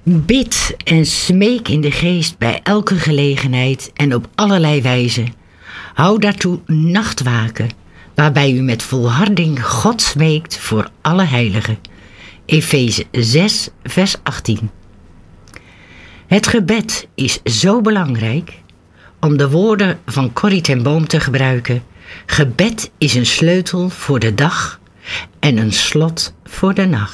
Bid en smeek in de geest bij elke gelegenheid en op allerlei wijze. Hou daartoe nachtwaken, waarbij u met volharding God smeekt voor alle heiligen. Efeze 6, vers 18. Het gebed is zo belangrijk. Om de woorden van Corrie ten Boom te gebruiken: gebed is een sleutel voor de dag en een slot voor de nacht.